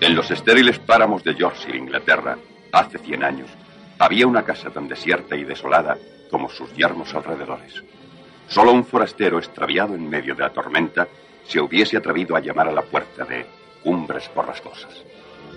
En los estériles páramos de Yorkshire, Inglaterra, hace 100 años, había una casa tan desierta y desolada como sus yermos alrededores. Solo un forastero extraviado en medio de la tormenta se hubiese atrevido a llamar a la puerta de Cumbres Borrascosas.